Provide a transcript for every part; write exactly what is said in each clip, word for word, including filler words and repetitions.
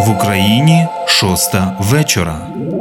В Україні шоста вечора.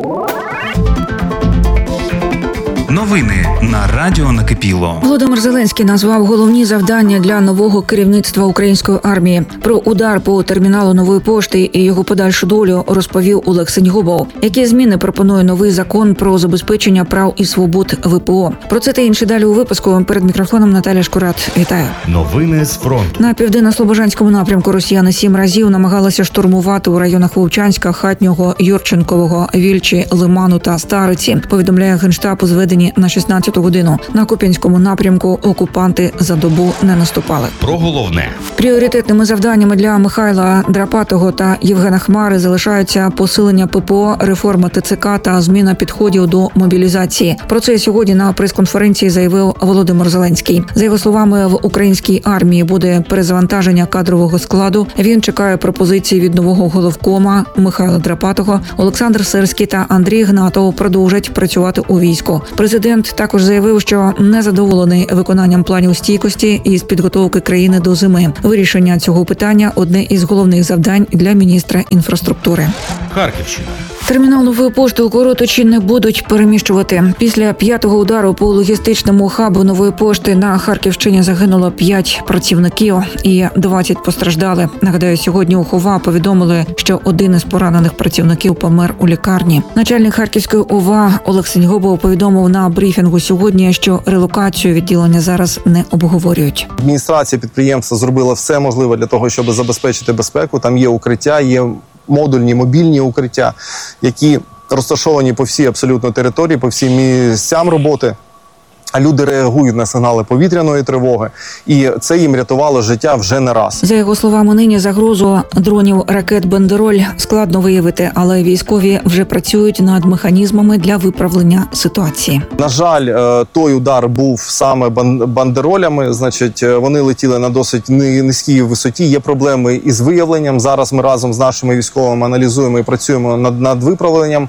Новини на Радіо Накипіло. Володимир Зеленський назвав головні завдання для нового керівництва української армії. Про удар по терміналу Нової пошти і його подальшу долю розповів Олег Сеньгубов. Які зміни пропонує новий закон про забезпечення прав і свобод ВПО? Про це та інше далі у випуску. Перед мікрофоном Наталя Шкурат. Вітаю. Новини з фронту. На південно-слобожанському напрямку росіяни сім разів намагалися штурмувати у районах Вовчанська, Хатнього, Юрченкового, Вільчі, Лиману та Стариці. Повідомляє Генштаб у зведенні на шістнадцяту годину. На Куп'янському напрямку окупанти за добу не наступали. Про головне. Пріоритетними завданнями для Михайла Драпатого та Євгена Хмари залишаються посилення ППО, реформа ТЦК та зміна підходів до мобілізації. Про це сьогодні на прес-конференції заявив Володимир Зеленський. За його словами, в українській армії буде перезавантаження кадрового складу. Він чекає пропозиції від нового головкома Михайла Драпатого. Олександр Сирський та Андрій Гнатов продовжать працювати у війську. Президент також заявив, що не задоволений виконанням планів стійкості із підготовки країни до зими. Вирішення цього питання – одне із головних завдань для міністра інфраструктури. Харківщина. Термінал Нової пошти у Короточі не будуть переміщувати. Після п'ятого удару по логістичному хабу Нової пошти на Харківщині загинуло п'ять працівників і двадцять постраждали. Нагадаю, сьогодні у ХОВА повідомили, що один із поранених працівників помер у лікарні. Начальник Харківської ОВА Олег Сеньгубов повідомив на брифінгу сьогодні, що релокацію відділення зараз не обговорюють. Адміністрація підприємства зробила все можливе для того, щоб забезпечити безпеку. Там є укриття, є модульні, мобільні укриття, які розташовані по всій абсолютно території, по всім місцям роботи. А люди реагують на сигнали повітряної тривоги, і це їм рятувало життя вже не раз. За його словами, нині загрозу дронів ракет «Бандероль» складно виявити, але військові вже працюють над механізмами для виправлення ситуації. На жаль, той удар був саме бандеролями, значить, вони летіли на досить низькій висоті, є проблеми із виявленням. Зараз ми разом з нашими військовими аналізуємо і працюємо над, над виправленням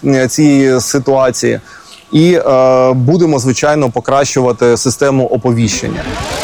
цієї ситуації. І е, будемо, звичайно, покращувати систему оповіщення.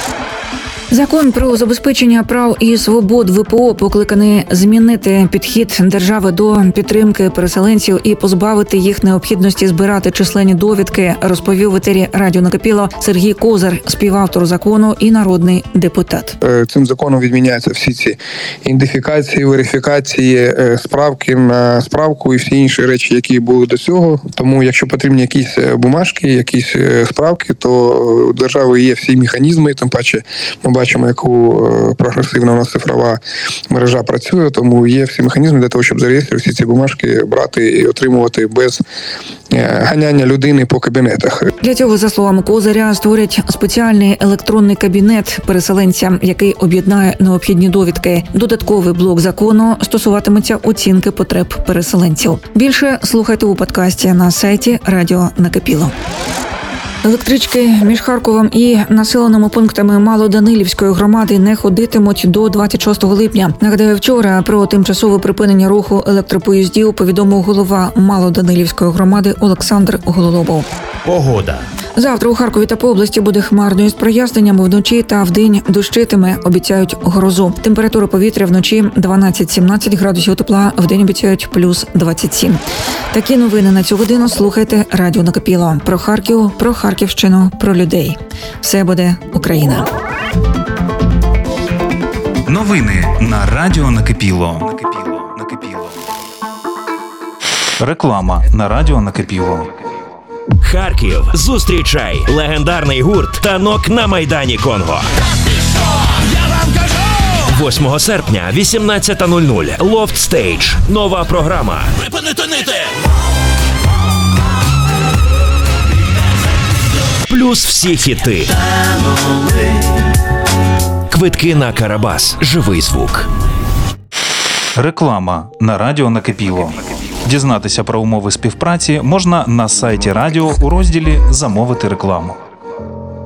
Закон про забезпечення прав і свобод ВПО покликаний змінити підхід держави до підтримки переселенців і позбавити їх необхідності збирати численні довідки, розповів в етері Радіо Накипіло Сергій Козир, співавтор закону і народний депутат. Цим законом відміняються всі ці ідентифікації, верифікації, справки на справку і всі інші речі, які були до цього. Тому, якщо потрібні якісь бумажки, якісь справки, то у держави є всі механізми, тим паче ми бачимо, яку прогресивна у нас цифрова мережа працює, тому є всі механізми для того, щоб зареєструвати всі ці бумажки, брати і отримувати без ганяння людини по кабінетах. Для цього, за словами Козиря, створять спеціальний електронний кабінет переселенця, який об'єднає необхідні довідки. Додатковий блок закону стосуватиметься оцінки потреб переселенців. Більше слухайте у подкасті на сайті Радіо Накипіло. Електрички між Харковом і населеними пунктами Малоданилівської громади не ходитимуть до двадцять шостого липня. Нагадаю, вчора про тимчасове припинення руху електропоїздів повідомив голова Малоданилівської громади Олександр Гололобов. Погода. Завтра у Харкові та по області буде хмарно із проясненнями, вночі та вдень дощитиме, обіцяють грозу. Температура повітря вночі дванадцять-сімнадцять градусів тепла, вдень обіцяють плюс двадцять сім. Такі новини на цю годину слухайте Радіо Накипіло. Про Харків, про Харківщину, про людей. Все буде Україна. Новини на Радіо Накипіло. Накипіло. Накипіло. Реклама на Радіо Накипіло. Харків, зустрічай легендарний гурт «Танок» на Майдані Конго. восьмого серпня, вісімнадцята нуль нуль. Loft Stage. Нова програма. Припинити нити! Плюс всі хіти. Квитки на Карабас. Живий звук. Реклама на Радіо Накипіло. Дізнатися про умови співпраці можна на сайті радіо у розділі «Замовити рекламу».